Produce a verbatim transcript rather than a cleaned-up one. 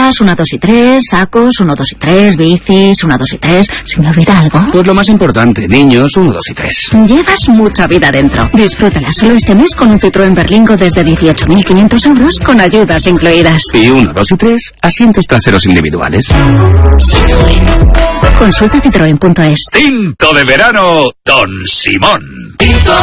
ruedas, una, dos y tres, sacos, uno, dos y tres, bicis, una, dos y tres. ¿Se me olvida algo? Pues lo más importante, niños, uno, dos y tres. Llevas mucha vida dentro. Disfrútala solo este mes con un Citroën Berlingo desde dieciocho mil quinientos euros con ayudas incluidas. Y uno, dos y tres, asientos traseros individuales. Consulta citroen punto es. Tinto de verano, Don Simón. Tinto